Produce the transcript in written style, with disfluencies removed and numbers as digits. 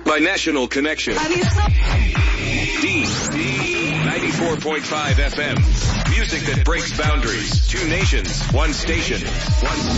by National Connection. D 94.5 FM. Music that breaks boundaries. 2 nations, 1 station.